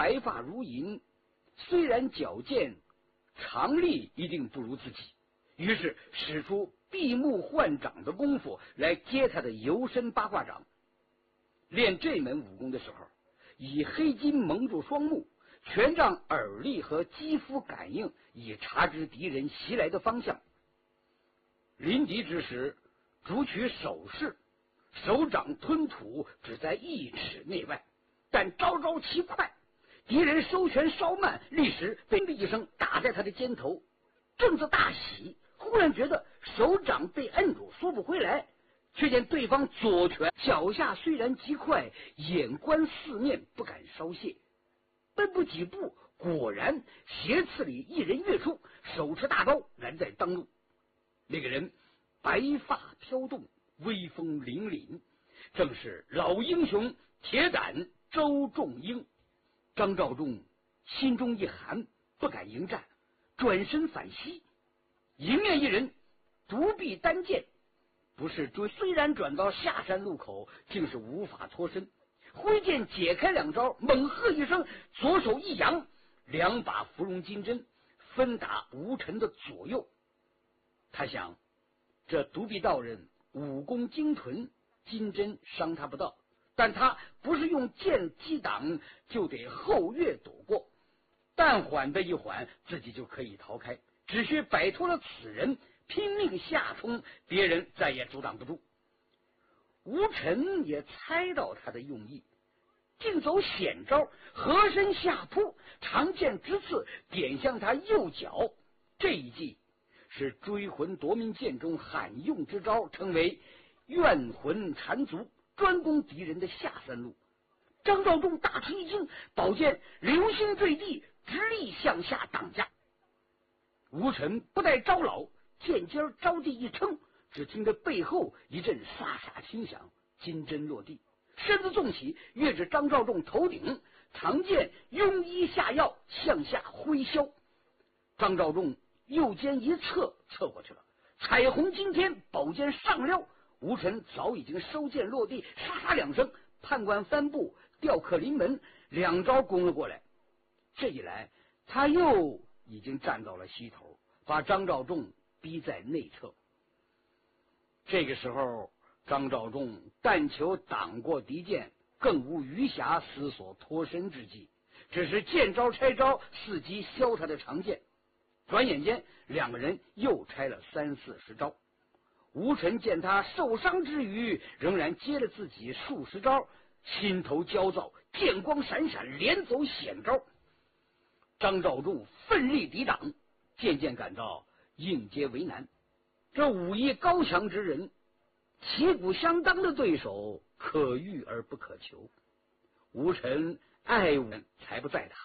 白发如银，虽然矫健，常力一定不如自己。于是使出闭目换掌的功夫来接他的游身八卦掌。练这门武功的时候，以黑金蒙住双目，全仗耳力和肌肤感应，以察知敌人袭来的方向。临敌之时，主取手势，手掌吞吐只在1尺内外，但招招奇快，敌人收拳稍慢，立时“砰”的一声打在他的肩头。正自大喜，忽然觉得手掌被摁住，缩不回来，却见对方左拳脚下虽然极快，眼观四面，不敢稍懈。奔不几步，果然斜刺里一人跃出，手持大刀拦在当路。那个人白发飘动，威风凛凛，正是老英雄铁胆周仲英。张召仲心中一寒，不敢迎战，转身反击。迎面一人独臂单剑，不是追，虽然转到下山路口，竟是无法脱身。挥剑解开两招，猛喝一声，左手一扬，2把芙蓉金针分打吴尘的左右。他想，这独臂道人武功精屯，金针伤他不到，但他不是用剑击挡，就得后跃躲过。但缓的一缓，自己就可以逃开，只需摆脱了此人，拼命下冲，别人再也阻挡不住。吴尘也猜到他的用意，竟走险招，合身下扑，长剑直刺，点向他右脚。这一计是追魂夺命剑中罕用之招，称为怨魂缠足，专攻敌人的下三路。张召仲大吃一惊，宝剑流星坠地，直立向下挡下。吴尘不待招老，剑尖着地一撑，只听得背后一阵飒飒轻响，金针落地，身子纵起，跃至张召仲头顶，长剑拥衣下腰，向下挥削。张召仲右肩一侧，侧过去了，彩虹惊天，宝剑上撩。吴尘早已经收剑落地，沙沙2声，判官翻步，吊客临门，2招攻了过来。这一来，他又已经站到了西头，把张召仲逼在内侧。这个时候，张召仲但求挡过敌剑，更无余暇思索脱身之计，只是见招拆招，伺机削他的长剑。转眼间，2个人又拆了30、40招。吴尘见他受伤之余，仍然接了自己数十招，心头焦躁，剑光闪闪，连走险招。张召仲奋力抵挡，渐渐感到应接为难。这武艺高强之人，旗鼓相当的对手，可遇而不可求。吴尘爱武才不在他。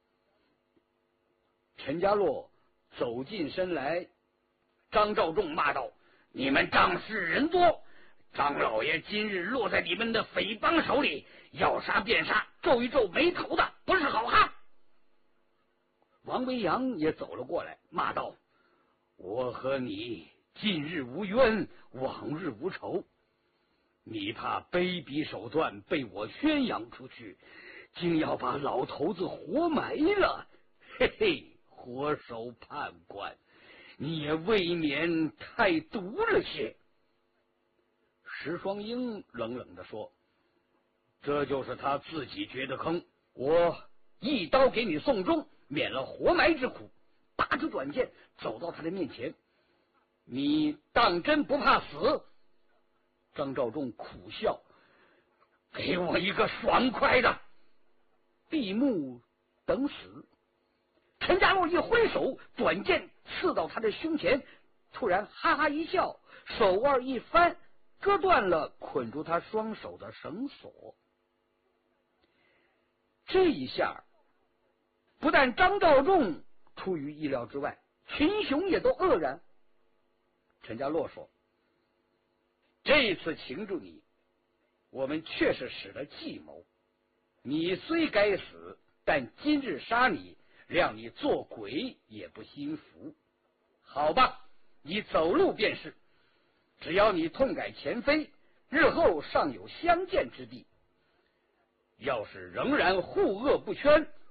陈家洛走近身来，张召仲骂道：“你们仗势人多，张老爷今日落在你们的匪帮手里，要杀便杀，皱一皱眉头的不是好汉。”王维阳也走了过来，骂道：“我和你近日无冤，往日无仇，你怕卑鄙手段被我宣扬出去，竟要把老头子活埋了。嘿嘿，活手判官，你也未免太毒了些。”石双英冷冷地说：“这就是他自己掘的坑，我一刀给你送终，免了活埋之苦。”拔出短剑，走到他的面前：“你当真不怕死？”张召仲苦笑：“给我一个爽快的！”闭目等死。陈家洛一挥手，短剑刺到他的胸前，突然哈哈一笑，手腕一翻，割断了捆住他双手的绳索。这一下不但张召仲出于意料之外，群雄也都愕然。陈家洛说：“这次擒住你，我们确实使了计谋。你虽该死，但今日杀你，让你做鬼也不心服。好吧，你走路便是，只要你痛改前非，日后尚有相见之地。要是仍然护恶不圈，